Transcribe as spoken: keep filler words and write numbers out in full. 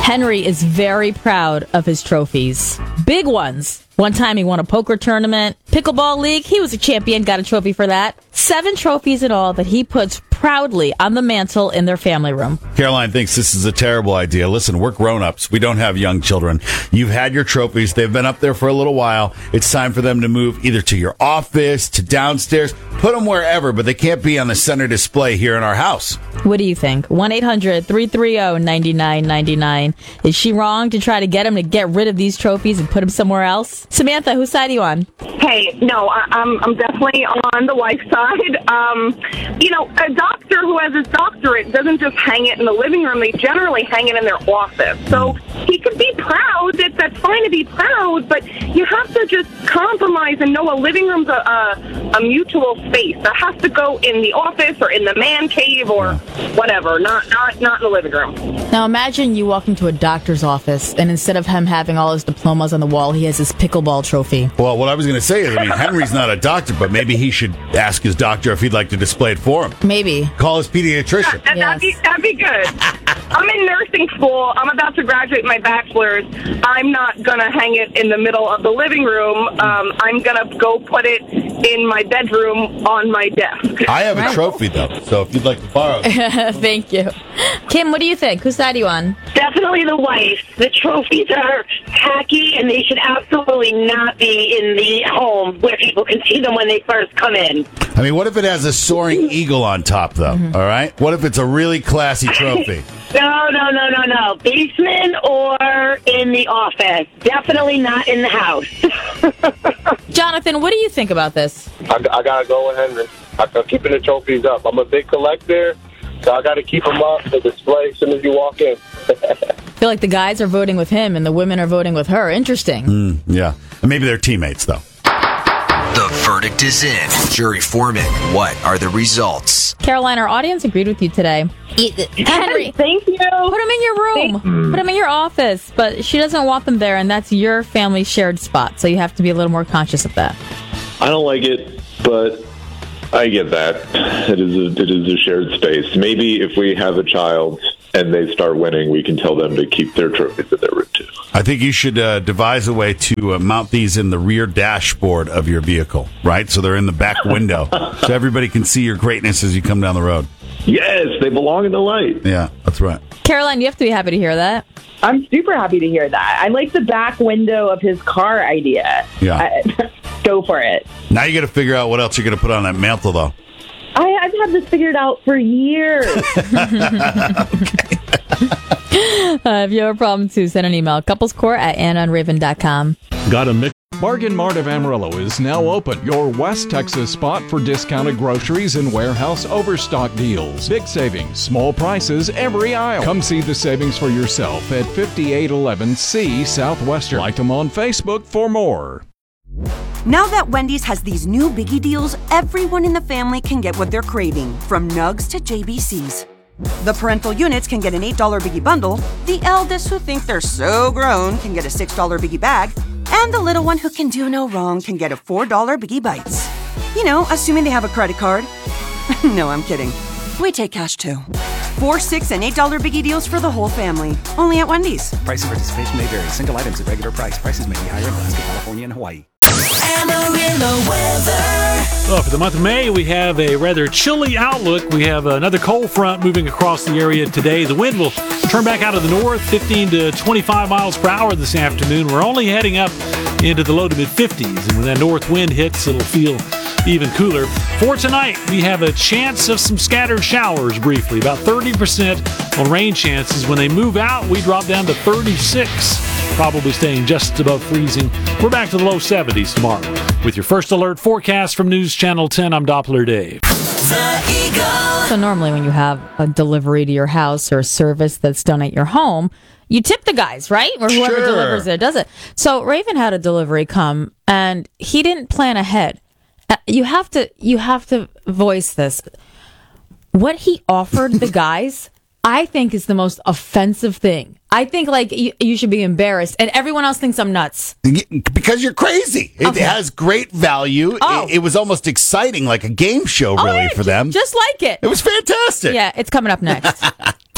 Henry is very proud of his trophies. Big ones. One time he won a poker tournament. Pickleball league, he was a champion, got a trophy for that. Seven trophies in all that he puts proudly on the mantle in their family room. Caroline thinks this is a terrible idea. Listen, we're grown-ups. We don't have young children. You've had your trophies. They've been up there for a little while. It's time for them to move either to your office, to downstairs. Put them wherever, but they can't be on the center display here in our house. What do you think? one eight hundred three three zero nine nine nine nine. Is she wrong to try to get him to get rid of these trophies and put them somewhere else? Samantha, whose side are you on? Hey, no, I, I'm I'm definitely on the wife's side. Um, you know, a doctor who has his doctorate doesn't just hang it in the living room. They generally hang it in their office. So he could be proud. That, that's fine to be proud, but you have to just compromise and know a living room's a, a, a mutual space. That has to go in the office or in the man cave or whatever, not, not, not in the living room. Now imagine you walk into a doctor's office and instead of him having all his diplomas on the wall, he has his pickleball trophy. Well, what I was going to say is, I mean, Henry's not a doctor, but maybe he should ask his doctor if he'd like to display it for him. Maybe. Call his pediatrician. Yeah, Yes. that'd, be, that'd be good. I'm in nursing school. I'm about to graduate my bachelor's. I'm not going to hang it in the middle of the living room. Um, I'm going to go put it in my bedroom on my desk. I have Right. a trophy, though, so if you'd like to borrow it. Thank you. Kim, what do you think? Whose side are you on? Definitely the wife. The trophies are tacky, and they should absolutely not be in the home where people can see them when they first come in. I mean, what if it has a soaring eagle on top, though? Mm-hmm. All right? What if it's a really classy trophy? No, no, no, no, no. Basement or in the office. Definitely not in the house. Jonathan, what do you think about this? I, I gotta go with Henry. I, I'm keeping the trophies up. I'm a big collector, so I gotta keep them up to display as soon as you walk in. I feel like the guys are voting with him and the women are voting with her. Interesting. Mm, yeah. And maybe they're teammates, though. The verdict is in. Jury foreman, what are the results? Caroline, our audience agreed with you today. Henry, Thank you. put them in your room. Put them in your office. But she doesn't want them there, and that's your family's shared spot. So you have to be a little more conscious of that. I don't like it, but I get that. It is a, it is a shared space. Maybe if we have a child and they start winning, we can tell them to keep their trophies in their room, too. I think you should uh, devise a way to uh, mount these in the rear dashboard of your vehicle, right? So they're in the back window, so everybody can see your greatness as you come down the road. Yes, they belong in the light. Yeah, that's right. Caroline, you have to be happy to hear that. I'm super happy to hear that. I like the back window of his car idea. Yeah. I, go for it. Now you got to figure out what else you're going to put on that mantle, though. I, I've had this figured out for years. Uh, if you have a problem, too, send an email. couplescore at anna and raven dot com. Got a mix. Bargain Mart of Amarillo is now open. Your West Texas spot for discounted groceries and warehouse overstock deals. Big savings, small prices every aisle. Come see the savings for yourself at fifty-eight eleven C Southwestern. Like them on Facebook for more. Now that Wendy's has these new biggie deals, everyone in the family can get what they're craving, from nugs to J B Cs. The parental units can get an eight dollar biggie bundle, the eldest who think they're so grown can get a six dollar biggie bag, and the little one who can do no wrong can get a four dollar biggie bites. You know, assuming they have a credit card. No, I'm kidding. We take cash too. Four, six, and eight dollar biggie deals for the whole family. Only at Wendy's. Price and participation may vary. Single items at regular price. Prices may be higher in Alaska, California, and Hawaii. Amarillo weather. Well, for the month of May, we have a rather chilly outlook. We have another cold front moving across the area today. The wind will turn back out of the north, fifteen to twenty-five miles per hour this afternoon. We're only heading up into the low to mid fifties, and when that north wind hits, it'll feel even cooler. For tonight, we have a chance of some scattered showers briefly, about thirty percent on rain chances. When they move out, we drop down to thirty-six, probably staying just above freezing. We're back to the low seventies tomorrow. With your first alert forecast from News Channel ten, I'm Doppler Dave. So normally when you have a delivery to your house or a service that's done at your home, you tip the guys, right? Or whoever Sure. delivers it does it. So Raven had a delivery come, and he didn't plan ahead. Uh, You have to, you have to voice this. What he offered the guys, I think, is the most offensive thing. I think like you, you should be embarrassed, and everyone else thinks I'm nuts. Because you're crazy. It Okay. has great value. Oh. It, it was almost exciting, like a game show, Oh, really, yeah, for them. Just like it. It was fantastic. Yeah, it's coming up next.